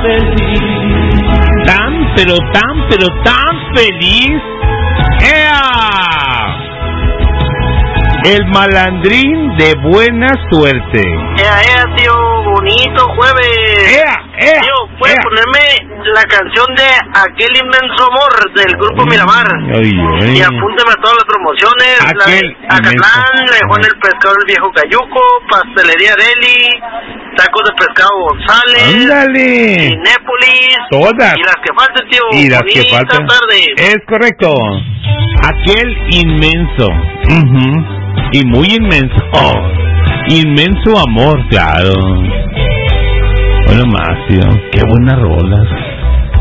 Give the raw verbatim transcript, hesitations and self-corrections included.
feliz. Tan, pero tan, pero tan feliz. ¡Ea! El malandrín de buena suerte. ¡Ea, ea, tío! Bonito jueves. ¡Ea, ea! Tío, ¿puedes ea. ponerme la canción de Aquel Inmenso Amor del grupo Miramar? Ay, ay. Y apúnteme a todas las promociones. Aquel la de Acatlán, inmenso. Lejón el Pescado el Viejo Cayuco, Pastelería Deli, Tacos de Pescado González, ¡Ándale! Cinépolis. Todas. Y las que falten, tío. Y las que Bonita faltan. tarde. Es correcto. Aquel inmenso. Ujú. Y muy inmenso. Oh, inmenso amor, claro. Bueno, Macio, qué buenas rolas.